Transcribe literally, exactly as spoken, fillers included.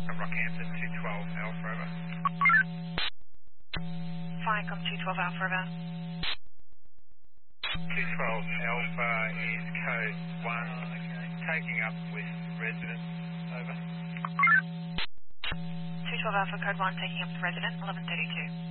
Rockhampton, two twelve Alpha over. Viacom two twelve Alpha River. two twelve Alpha is code one, taking up with residents, over. two twelve Alpha, code one, taking up to resident, eleven thirty-two.